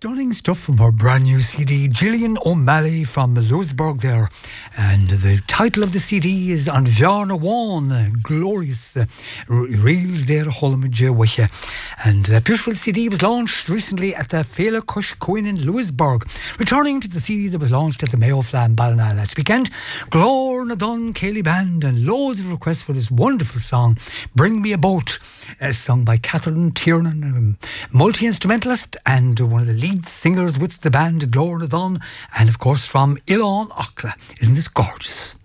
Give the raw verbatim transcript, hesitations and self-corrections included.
Stunning stuff from her brand new C D, Gillian O'Malley from Lewisburg there. And the title of the C D is An Bhearna Bháin, glorious uh, reels there, Holmage with you. And that beautiful C D was launched recently at the Féile Cush Coin in Lewisburg, returning to the C D that was launched at the Mayo Flam Ballina last weekend. Glór na Dun Cayley Band, and loads of requests for this wonderful song, Bring Me a Boat, uh, sung by Catherine Tiernan, a multi-instrumentalist and one of the lead singers with the band Glór na Dun, and of course from Ilan Ochla. Isn't this gorgeous?